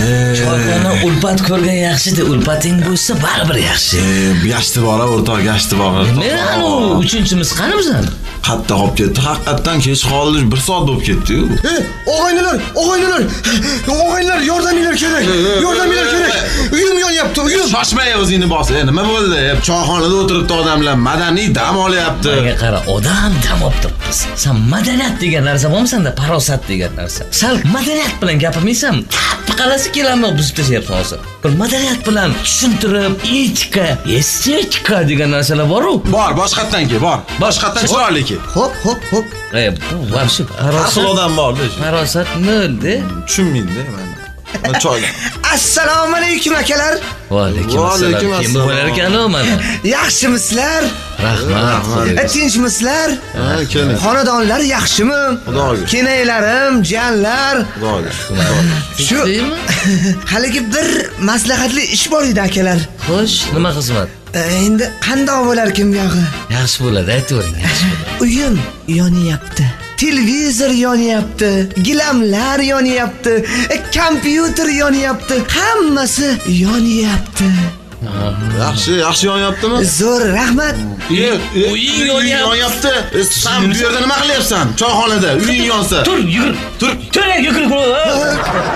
Choyxona ulpat ko'rgan yaxshi-da, ulpating bo'lsa baribir yaxshi. Gashti bor, o'rtoq, gashti bor. Men anu 3-chimiz qani bizdan? Qatta qolib ketdi. Haqiqatdan kech qoldi, 1 soat bo'lib ketdi-yu. Og'aynilar, yordaminglar kerak. Yordaminglar kerak. Uyim yonyapti, uyim. Shoshmay o'zingni bos. Nima bo'ldi? Choyxonada o'tiribdi odamlar, madaniy dam olyapti. Menga qara, odam dam olib turibmiz. Sen madaniyat degan narsa bormi senda? Farosat degan narsa. Sal madaniyat bilan gapirmaysan? Qalasi kelami buzib tashlayapsan hozir. Bir madaniyat bilan tushuntirib, estetika degan narsalar bor-ku. Bor, boshqatdan ke, bor. Boshqatdan chiroyli ke. Hop. Bu vobshe Asl odam bor-da. Farosat nolda. Tushunmaydi mana. Choy. Assalomu alaykum akalar. Va alaykum assalom. Kim bo'lar ekan u mana? Yaxshimisizlar? Rahmat. Tinchmisizlar? Keling. Xonadonlar yaxshimi? Xudoga. Kenaylarim, janlar. Xudoga. Shu haligi bir maslahatli ish bor edi akalar. Xo'sh, nima xizmat? Endi qanday bo'lar ekan bu yog'i? Yaxshi bo'ladi, aytavering, yaxshi bo'ladi. Uyim yonyapti. Televizor yonyapti, gilamlar yonyapti, kompyuter yonyapti, hammasi yonyapti. Yaxshi yonyaptimi? Zo'r, rahmat. Uying yonyapti. Sen bu yerda nima qilyapsan? Choyxonada uying yonsa. Tur, yugur. Tur, yugurib.